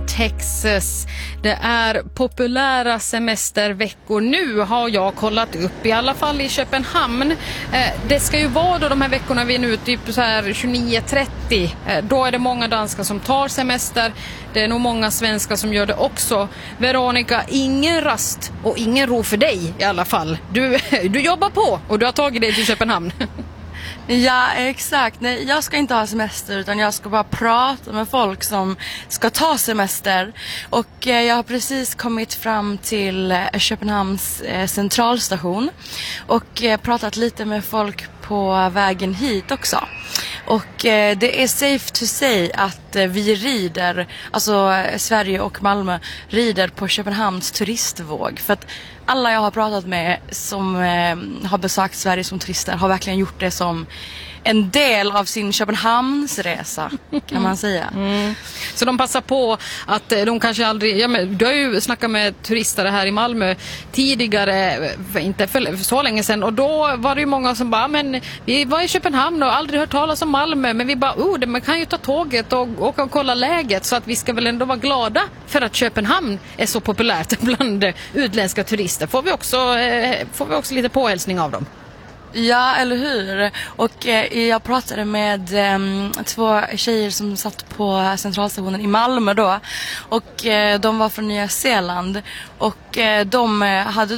Texas. Det är populära semesterveckor nu, har jag kollat upp, i alla fall i Köpenhamn. Det ska ju vara då de här veckorna vi är nu typ så här 29-30. Då är det många danskar som tar semester. Det är nog många svenskar som gör det också. Veronica, ingen rast och ingen ro för dig i alla fall. Du jobbar på och du har tagit dig till Köpenhamn. Ja, exakt. Nej, jag ska inte ha semester utan jag ska bara prata med folk som ska ta semester. Och jag har precis kommit fram till Köpenhamns centralstation och pratat lite med folk på vägen hit också. Och det är safe to say att vi rider, alltså Sverige och Malmö rider på Köpenhamns turistvåg. För att alla jag har pratat med som har besökt Sverige som turister har verkligen gjort det som en del av sin Köpenhamnsresa, kan man säga. Mm. Så de passar på att de kanske aldrig... Ja, men du har ju snackat med turister här i Malmö tidigare, inte för så länge sedan. Och då var det ju många som bara, men vi var i Köpenhamn och aldrig hört talas om Malmö. Men vi bara, man kan ju ta tåget och åka och kolla läget. Så att vi ska väl ändå vara glada för att Köpenhamn är så populärt bland utländska turister. Får vi också lite påhälsning av dem. Ja, eller hur? Och jag pratade med 2 tjejer som satt på centralstationen i Malmö då. Och de var från Nya Zeeland. Och de hade